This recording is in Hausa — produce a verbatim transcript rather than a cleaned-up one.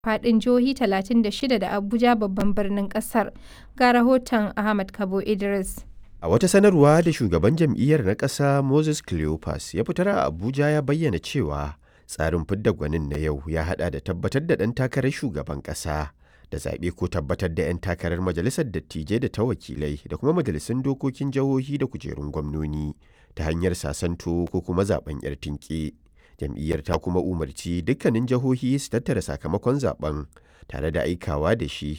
faɗin jihohi talatin da shida da Abuja babban birnin ƙasar. Ga rahoton Ahmad Kabo Idris. A wata sanarwa da shugaban jam'iyyar na ƙasa Moses Cleopas ya fitar a Abuja ya bayyana cewa tsarin fidda gwanin na yau ya haɗa da tabbatar da ɗan takarar shugaban ƙasa da zaɓe ko tabbatar da 'yan takarar majalisar dattijai da ta wakilai da kuma majalisun dokokin jihohi da kujerun gwamnoni ta hanyar sasanto ko kuma zaɓen 'yar tinƙe. Jam'iyyar ta kuma umarci dukkanin jihohi su tattara sakamakon zaɓen tare da aikawa da shi